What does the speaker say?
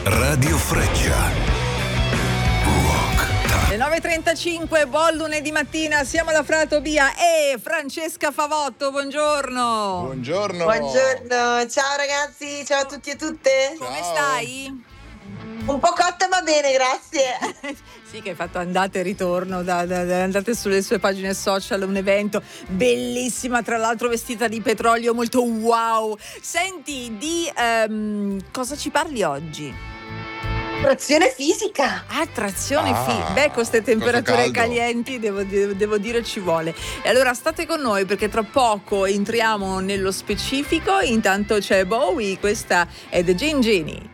Radio Freccia. Rock Le 9.35, buon lunedì mattina, siamo alla Fra Tobia e Francesca Favotto, buongiorno. Buongiorno. Buongiorno, ciao ragazzi, ciao a tutti e tutte. Come stai? Un po' cotta ma bene, grazie. Sì, che hai fatto andate e ritorno, andate sulle sue pagine social, un evento bellissima, tra l'altro vestita di petrolio, molto wow. Senti, di cosa ci parli oggi? Trazione fisica. Attrazione beh, con queste temperature calienti devo dire ci vuole. E allora state con noi perché tra poco entriamo nello specifico. Intanto c'è Bowie, questa è The Gin Genie.